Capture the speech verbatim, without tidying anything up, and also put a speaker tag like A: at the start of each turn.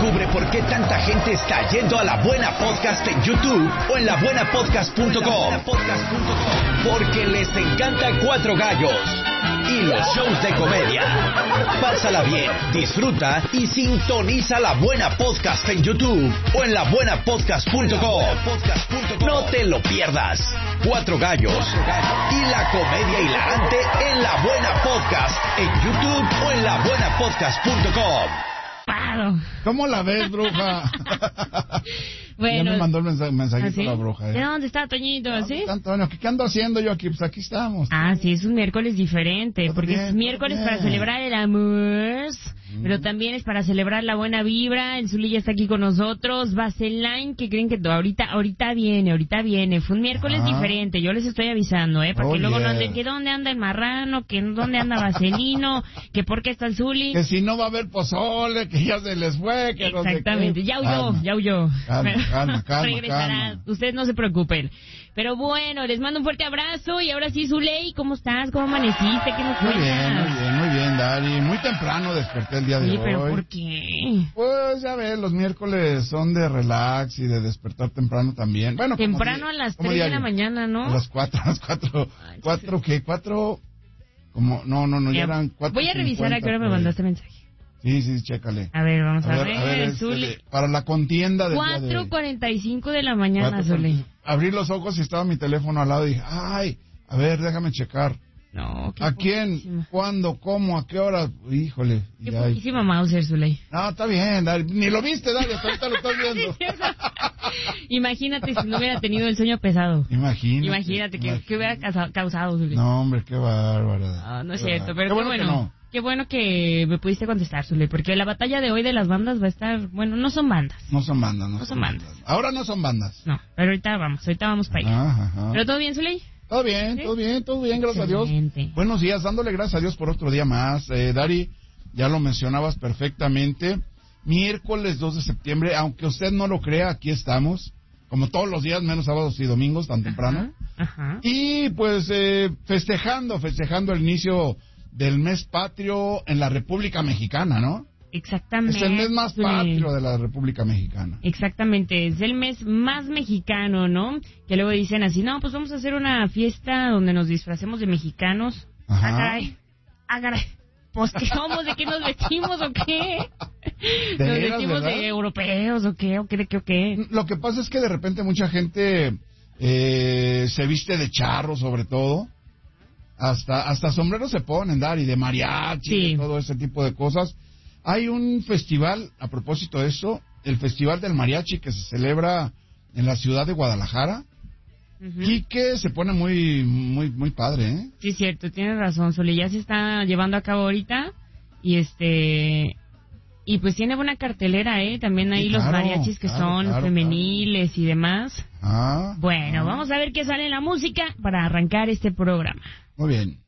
A: Descubre por qué tanta gente está yendo a La Buena Podcast en YouTube o en la buena podcast punto com. Porque les encanta Cuatro Gallos y los shows de comedia. Pásala bien, disfruta y sintoniza La Buena Podcast en YouTube o en la buena podcast punto com. No te lo pierdas. Cuatro Gallos y la comedia hilarante en La Buena Podcast en YouTube o en la buena podcast punto com.
B: ¿Cómo la ves, bruja?
C: Bueno,
B: ya me mandó el mensaje, mensajito
C: ¿así?
B: la bruja. ¿eh?
C: ¿De dónde está Toñito?
B: ¿Dónde
C: ¿Sí?
B: está Antonio? ¿Qué, ¿Qué ando haciendo yo aquí? Pues aquí estamos.
C: Ah, sí, es un miércoles diferente,
B: Todo
C: porque
B: bien,
C: es
B: todo
C: miércoles
B: bien.
C: para celebrar el amor, mm. pero también es para celebrar la buena vibra. El Zuli ya está aquí con nosotros. Vaseline, que creen que ahorita ahorita viene, ahorita viene. Fue un miércoles
B: Ah.
C: diferente, yo les estoy avisando, ¿eh? Para
B: Oh,
C: que luego
B: yeah.
C: no anden, que dónde anda el marrano, que dónde anda Vaselino, que por qué está el Zuli.
B: Que si no va a haber pozole, que ya se les fue, que no sé qué.
C: Exactamente, ya huyó,
B: Calma,
C: ya huyó.
B: Calma, calma, calma,
C: Regresará,
B: calma.
C: ustedes no se preocupen. Pero bueno, les mando un fuerte abrazo y ahora sí, Zuley, ¿cómo estás? ¿Cómo amaneciste? ¿Qué nos
B: Muy
C: cuentas?
B: bien, muy bien, muy bien, Dari. Muy temprano desperté el día de
C: Sí,
B: hoy.
C: pero ¿por qué?
B: Pues ya ves, los miércoles son de relax y de despertar temprano también. Bueno, como
C: Temprano
B: di-
C: a las
B: como
C: tres de
B: diario.
C: la mañana, ¿no?
B: A las cuatro, a las cuatro.
C: Ay,
B: ¿Cuatro qué? ¿Cuatro? Como, no, no, no, ya
C: Ya.
B: eran cuatro.
C: Voy a revisar a qué hora me mandaste mensaje.
B: Sí, sí, chécale.
C: A ver, vamos a, ver,
B: a ver, este,
C: Zuli.
B: de- para la contienda del día
C: cuatro
B: de...
C: cuarenta y cinco de la mañana,
B: cuatro,
C: Zuley.
B: abrí los ojos y estaba mi teléfono al lado y dije, ay, a ver, déjame checar.
C: No, qué
B: ¿A quién?
C: poquísima.
B: ¿Cuándo? ¿Cómo? ¿A qué hora? Híjole.
C: Qué
B: y ay.
C: poquísima Mauser, Zuley.
B: No, está bien, Dari. Ni lo viste, Dari, hasta ahorita lo estás viendo.
C: Imagínate si no hubiera tenido el sueño pesado.
B: Imagínate.
C: Imagínate que, que hubiera causa- causado, Zuley.
B: No, hombre, qué bárbaro.
C: No, no es
B: Qué
C: cierto,
B: bárbaro.
C: pero
B: Qué
C: qué
B: bueno,
C: bueno.
B: que no.
C: Qué bueno que me pudiste contestar, Zuley, porque la batalla de hoy de las bandas va a estar, bueno, no son bandas.
B: No son bandas, no,
C: No son bandas.
B: Ahora no son bandas.
C: No, pero ahorita vamos, ahorita vamos para allá.
B: Ajá, ajá.
C: ¿Pero todo bien, Zuley?
B: Todo bien,
C: ¿Sí?
B: todo bien, todo bien, gracias a Dios.
C: Excelente.
B: Buenos días, dándole gracias a Dios por otro día más. Eh, Dari, ya lo mencionabas perfectamente. Miércoles dos de septiembre, aunque usted no lo crea, aquí estamos. Como todos los días, menos sábados y domingos, tan temprano.
C: Ajá.
B: Y pues eh, festejando, festejando el inicio del mes patrio en la República Mexicana, ¿no?
C: Exactamente.
B: Es el mes más
C: Zuley.
B: patrio de la República Mexicana.
C: Exactamente, es el mes más mexicano, ¿no? Que luego dicen así, no, pues vamos a hacer una fiesta donde nos disfracemos de mexicanos.
B: Ajá.
C: Ah, caray. Ah, caray. Pues, ¿qué somos? ¿De qué nos vestimos o qué?
B: ¿De
C: ¿Nos
B: veras,
C: vestimos
B: verdad?
C: de europeos o qué? ¿O qué? ¿De qué? ¿O qué?
B: Lo que pasa es que de repente mucha gente eh, se viste de charro, sobre todo. Hasta hasta sombreros se ponen, Dari, de mariachi,
C: Sí.
B: de todo ese tipo de cosas. Hay un festival, a propósito de eso, el Festival del Mariachi que se celebra en la ciudad de Guadalajara
C: Ujú.
B: y que se pone muy muy muy padre, ¿eh?
C: Sí, cierto, tienes razón, Soli, ya se está llevando a cabo ahorita y este... Y pues tiene buena cartelera, ¿eh? También ahí
B: Sí,
C: los
B: claro,
C: mariachis que
B: claro,
C: son
B: claro,
C: femeniles y demás.
B: Ah,
C: Bueno,
B: ah.
C: vamos a ver qué sale en la música para arrancar este programa.
B: Muy bien.